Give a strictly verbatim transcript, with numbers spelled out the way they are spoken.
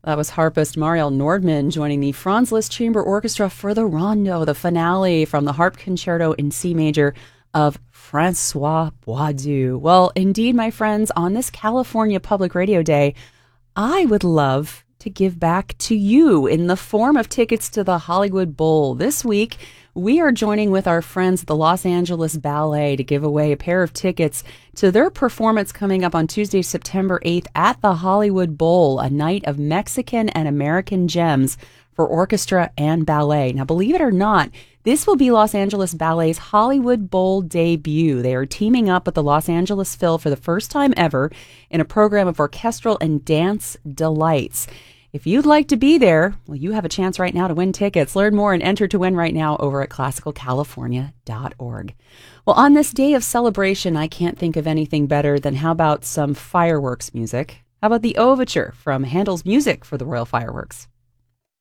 That was harpist Mariel Nordman joining the Franz Liszt Chamber Orchestra for the Rondo, the finale from the Harp Concerto in C major of Francois Boidoux. Well, indeed, my friends, on this California Public Radio Day, I would love to give back to you in the form of tickets to the Hollywood Bowl. This week, we are joining with our friends at the Los Angeles Ballet to give away a pair of tickets to their performance coming up on Tuesday, September eighth at the Hollywood Bowl, a night of Mexican and American gems for orchestra and ballet. Now, believe it or not, this will be Los Angeles Ballet's Hollywood Bowl debut. They are teaming up with the Los Angeles Phil for the first time ever in a program of orchestral and dance delights. If you'd like to be there, well, you have a chance right now to win tickets. Learn more and enter to win right now over at classical california dot org. Well, on this day of celebration, I can't think of anything better than how about some fireworks music? How about the overture from Handel's Music for the Royal Fireworks?